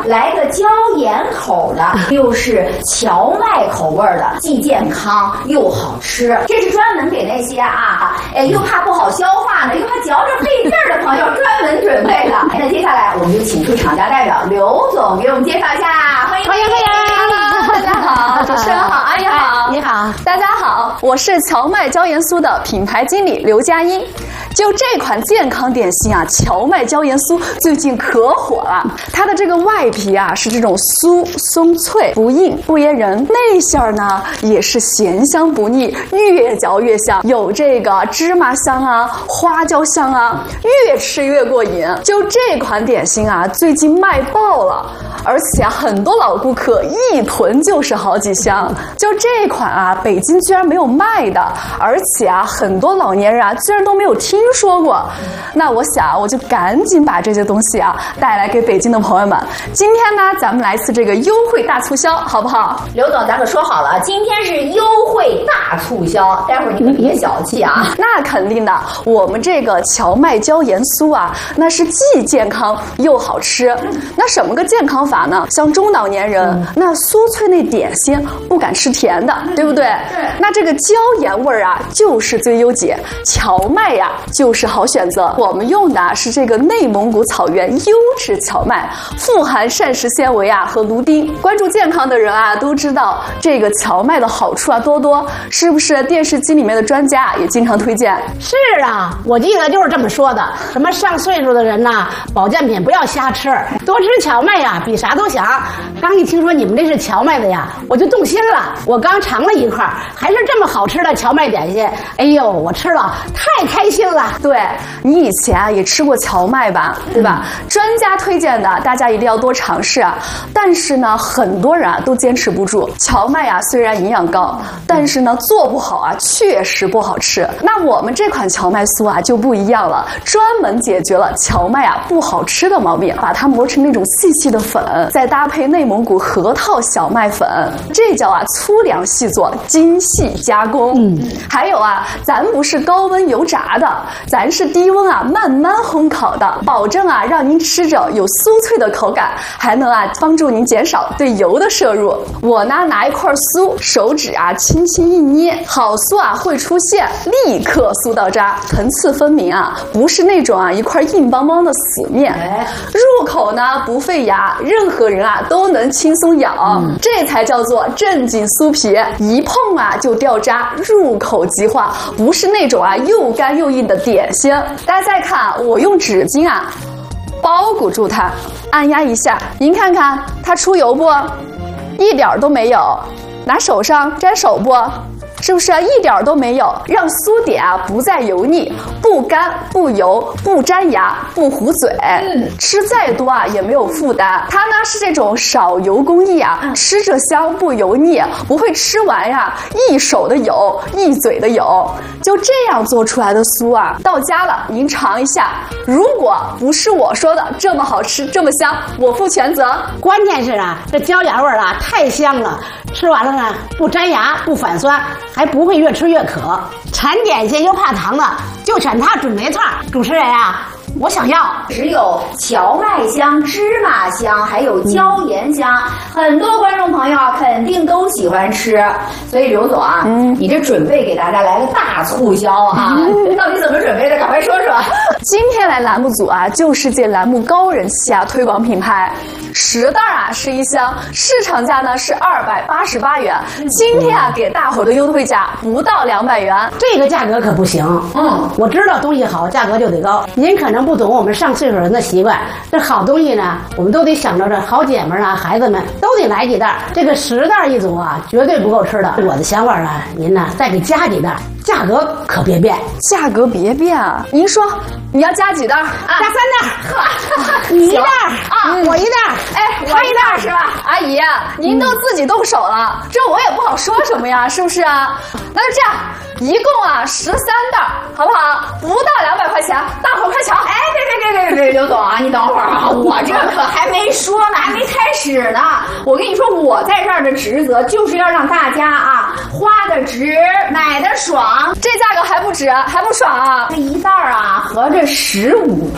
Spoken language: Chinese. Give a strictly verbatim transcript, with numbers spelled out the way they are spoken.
来个椒盐口的，又是荞麦口味的，既健康又好吃。这是专门给那些啊，哎，又怕不好消化呢，又怕嚼着费劲儿的朋友专门准备的。那接下来我们就请出厂家代表刘总给我们介绍一下，欢迎欢迎欢迎！ 大家好，主持人好，阿姨好， 你好， 大家好，我是荞麦椒盐酥的品牌经理刘佳音。就这款健康点心啊，荞麦椒盐酥最近可火了。它的这个外皮啊是这种酥松脆，不硬不噎人；内馅儿呢也是咸香不腻，越嚼越香，有这个芝麻香啊、花椒香啊，越吃越过瘾。就这款点心啊，最近卖爆了。而且啊，很多老顾客一囤就是好几箱。就这款啊，北京居然没有卖的，而且啊，很多老年人啊，居然都没有听说过。那我想，我就赶紧把这些东西啊带来给北京的朋友们。今天呢，咱们来次这个优惠大促销，好不好？ 刘总，咱可说好了，今天是优惠大促销，待会儿你可别小气啊。 那肯定的，我们这个荞麦椒盐酥啊，那是既健康又好吃。那什么个健康法呢？像中老年人，嗯、那酥脆那点心不敢吃甜的，对不对？ 对。 那这个椒盐味儿啊，就是最优解，荞麦呀、啊、就是好选择。我们用的是这个内蒙古草原优质荞麦，富含膳食纤维啊和芦丁。关注健康的人啊都知道这个荞麦的好处啊多多，是不是？电视机里面的专家也经常推荐。 是啊，我记得就是这么说的。什么上岁数的人呐、啊，保健品不要瞎吃，多吃荞麦呀、啊，比啥都强。刚一听说你们这是荞麦的呀，我就动心了。我刚尝了一块，还是这么好吃的荞麦点心。哎呦，我吃了太开心了。 对，你以前啊也吃过荞麦吧，对吧？嗯、专家推荐的，大家一定要多尝试啊。但是呢，很多人啊都坚持不住。荞麦啊虽然营养高，但是呢做不好啊确实不好吃。那我们这款荞麦酥啊就不一样了，专门解决了荞麦啊不好吃的毛病，把它磨成那种细细的粉，再搭配内蒙古核桃小麦粉，这叫啊粗粮细做，精细加工。嗯，还有啊，咱不是高温油炸的，咱是低温啊慢慢烘烤的，保证啊让您吃着有酥脆的口感，还能啊帮助您减少对油的摄入。我呢拿一块酥，手指啊轻轻一捏，好酥啊会出现，立刻酥到渣，层次分明啊，不是那种啊一块硬邦邦的死面。入口呢不费牙，任何人啊都能轻松咬，嗯、这才叫做正经酥皮，一碰啊就掉渣，入口即化，不是那种啊又干又硬的点心。大家再看，我用纸巾啊包裹住它，按压一下，您看看它出油不？一点都没有。拿手上沾手不？是不是啊？一点都没有，让酥点啊不再油腻，不干不油，不粘牙，不糊嘴。嗯，吃再多啊也没有负担。它呢是这种少油工艺啊，吃着香不油腻，不会吃完呀一手的油一嘴的油。就这样做出来的酥啊，到家了您尝一下，如果不是我说的这么好吃这么香，我负全责。 关键是啊，这椒盐味儿啊太香了，吃完了呢不粘牙不反酸，还不会越吃越渴。馋点心又怕糖的，就选它准没错。主持人啊，我想要只有荞麦香、芝麻香，还有椒盐香，嗯、很多观众朋友啊肯定都喜欢吃。所以刘总啊，嗯，你这准备给大家来个大促销啊，嗯、到底怎么准备的？赶快说说。 今天来栏目组啊，就是借栏目高人气啊，推广品牌。十袋啊是一箱，市场价呢是二百八十八元，今天啊给大伙的优惠价不到两百元， 这个价格可不行。嗯，我知道东西好，价格就得高。您可能不懂我们上岁数人的习惯，这好东西呢，我们都得想着这好姐们啊、孩子们都得来几袋。这个十袋一组啊，绝对不够吃的。我的想法啊，您呢再给加几袋，价格可别变， 价格别变啊！您说你要加几袋？啊， 加三袋。呵，你一袋啊，我一袋。 哎，他一袋是吧？阿姨，您都自己动手了，这我也不好说什么呀，是不是啊？那就这样，一共啊十三袋，好不好？不到两百块钱，大伙快抢！ 哎，别别别别别，刘总啊，你等会儿啊，我这可还没说呢，还没开始呢。我跟你说，我在这儿的职责就是要让大家啊花的值，买的爽。 这价格还不值，还不爽啊！ 这一袋啊合着十五